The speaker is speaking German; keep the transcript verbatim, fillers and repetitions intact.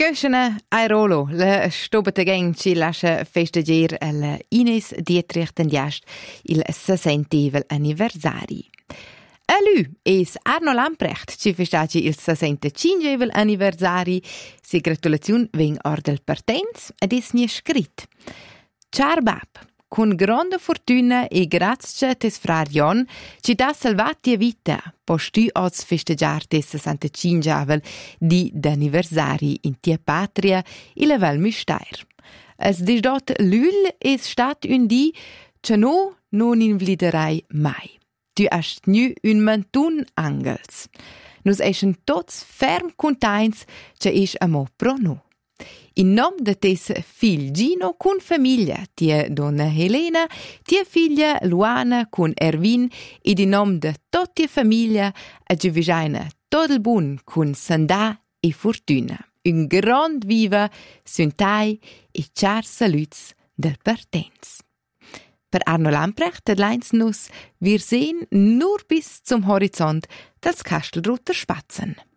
Köschene Airolo, la stobata gang ci lascia festegiare alla Ines Dietrich den Jast il sessentevel anniversari. A lui es Arno Lamprecht ci festeggia il sessantacinquevel anniversari. Si gratulazione ven or del partenz ed es nie scrit. Ciao bab, con grande fortuna e grazie tes frar Jon ci da salvati a vita, postu oz festeggiar tes sessantacinquevel di d'anniversari in tia patria e la Val Müstair. Es disdot l'ül es stat un di che no non invliderai mai. Tu hast nu un mantun angels. Nus eschen tots ferm contains che is amo pro no. In nom de tes fil Gino cun famiglia, tia donna Helena, tia figlia Luana cun Ervin, ed in nom de tot tia famiglia a giuvisaina tot il bun cun Sandà e Fortuna. Un grand viva, suntai e char saluts del partenz. Per Arno Lamprecht leins nus wir sehen nur bis zum Horizont das Kastelroter Spatzen.